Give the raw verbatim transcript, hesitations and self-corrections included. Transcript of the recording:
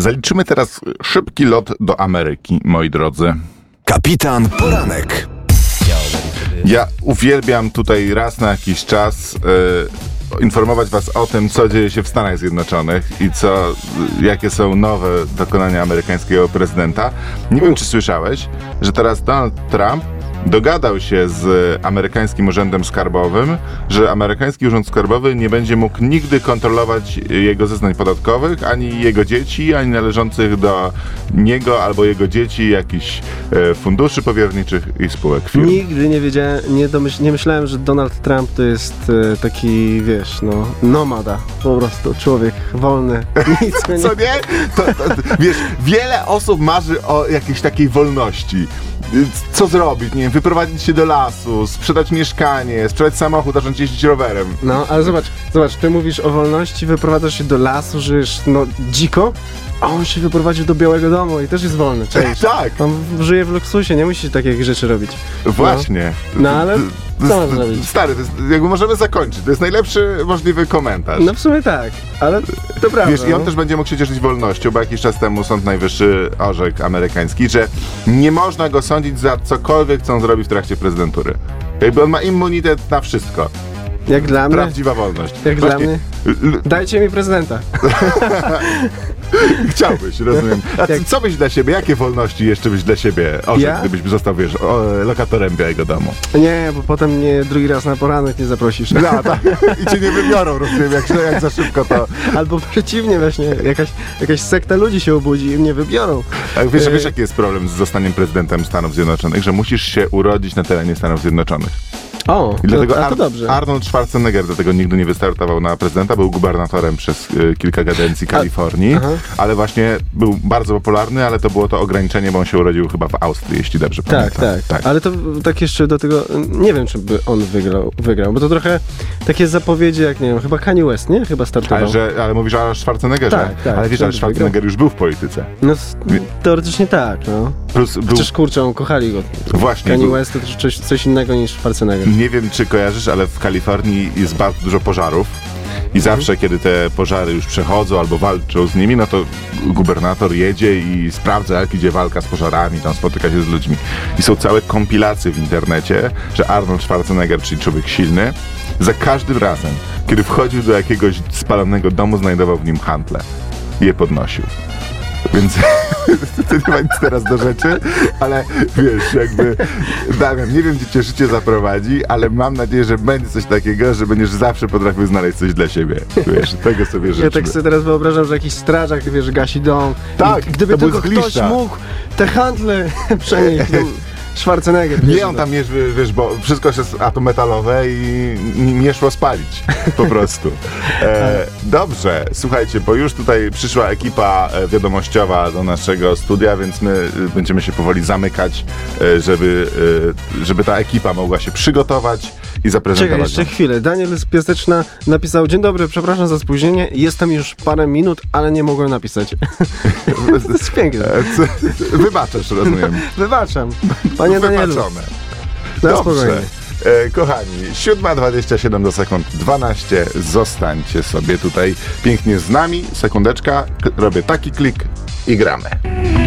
Zaliczymy teraz szybki lot do Ameryki, moi drodzy. Kapitan Poranek. Ja uwielbiam tutaj raz na jakiś czas e, informować was o tym, co dzieje się w Stanach Zjednoczonych i co, jakie są nowe dokonania amerykańskiego prezydenta. Nie wiem, czy słyszałeś, że teraz Donald Trump dogadał się z amerykańskim urzędem skarbowym, że amerykański urząd skarbowy nie będzie mógł nigdy kontrolować jego zeznań podatkowych, ani jego dzieci, ani należących do niego albo jego dzieci jakichś e, funduszy powierniczych i spółek firm. Nigdy nie wiedziałem, nie, domyśl, nie myślałem, że Donald Trump to jest e, taki, wiesz, no, nomada, po prostu człowiek wolny. Nic nie... Co nie? To, to, wiesz, wiele osób marzy o jakiejś takiej wolności. Co zrobić? Nie wiem, wyprowadzić się do lasu, sprzedać mieszkanie, sprzedać samochód, zacząć jeździć rowerem. No, ale zobacz, zobacz, ty mówisz o wolności, wyprowadzasz się do lasu, żyjesz, no, dziko, a on się wyprowadził do Białego Domu i też jest wolny, cześć. Tak. On żyje w luksusie, nie musi takich rzeczy robić. Właśnie. No, no ale co masz zrobić? Stary, to jest, jakby możemy zakończyć. To jest najlepszy możliwy komentarz. No w sumie tak, ale to prawda. Wiesz, i on no. też będzie mógł się cieszyć wolnością, bo jakiś czas temu Sąd Najwyższy orzekł amerykański, że nie można go sądzić za cokolwiek, co on zrobi w trakcie prezydentury. Jakby on ma immunitet na wszystko. Jak dla mnie? Prawdziwa wolność. Jak Właśnie, dla mnie? l- Dajcie mi prezydenta. Chciałbyś, rozumiem. A Jak- co byś dla siebie, jakie wolności jeszcze byś dla siebie orzekł, Ja? gdybyś został, wiesz, o, lokatorem Białego Domu? Nie, bo potem mnie drugi raz na poranek nie zaprosisz. No, tak. I cię nie wybiorą, rozumiem, jak, jak za szybko to... Albo przeciwnie właśnie, jakaś, jakaś sekta ludzi się obudzi i mnie wybiorą. Tak, wiesz, Yy. wiesz, jaki jest problem z zostaniem prezydentem Stanów Zjednoczonych? Że musisz się urodzić na terenie Stanów Zjednoczonych. O, I dlatego to, a to Ar- dobrze. Arnold Schwarzenegger dlatego nigdy nie wystartował na prezydenta, był gubernatorem przez y, kilka kadencji Kalifornii, aha. ale właśnie był bardzo popularny, ale to było to ograniczenie, bo on się urodził chyba w Austrii, jeśli dobrze Tak, pamiętam. tak, Ale to tak jeszcze do tego, nie wiem, czy by on wygrał, wygrał, bo to trochę takie zapowiedzi jak, nie wiem, chyba Kanye West, nie? Chyba startował. Ale, że, ale mówisz o Schwarzeneggerze, Tak, tak, ale wiesz, ale że Schwarzenegger już był w polityce. No s- teoretycznie tak, no. Plus był, Chociaż kurczę, on kochali go. właśnie, Kanye był, West to coś, coś innego niż Schwarzenegger. nie wiem, czy kojarzysz, ale w Kalifornii jest bardzo dużo pożarów. I zawsze, kiedy te pożary już przechodzą albo walczą z nimi, no to gubernator jedzie i sprawdza, jak idzie walka z pożarami, tam spotyka się z ludźmi. I są całe kompilacje w internecie, że Arnold Schwarzenegger, czyli człowiek silny, za każdym razem, kiedy wchodził do jakiegoś spalonego domu, znajdował w nim hantle i je podnosił. Więc to nie ma nic teraz do rzeczy, ale wiesz, jakby Damian, nie wiem, gdzie cię życie zaprowadzi, ale mam nadzieję, że będzie coś takiego, że będziesz zawsze potrafił znaleźć coś dla siebie. Wiesz, tego sobie życzę. Ja tak sobie teraz wyobrażam, że jakiś strażak, wiesz, gasi dom. Tak, I gdyby to był tylko z ktoś Gliszcza. mógł te handle przenieść, to Schwarzenegger. wiesz, Nie, on tam mierz, wiesz, bo wszystko jest atometalowe i n- nie szło spalić, po prostu. E, dobrze, słuchajcie, bo już tutaj przyszła ekipa e, wiadomościowa do naszego studia, więc my e, będziemy się powoli zamykać, e, żeby, e, żeby ta ekipa mogła się przygotować i Czekaj, zaprezentować. jeszcze nam. chwilę. Daniel z Piaseczna napisał: dzień dobry, przepraszam za spóźnienie. Jestem już parę minut, ale nie mogłem napisać. To jest piękne. E, co- Wybaczasz, rozumiem. Wybaczam. Panie Danielu. Wybaczone. Na Dobrze. spokojnie. E, kochani, siódma dwadzieścia siedem do sekund dwanaście. Zostańcie sobie tutaj pięknie z nami. Sekundeczka, k- robię taki klik i gramy.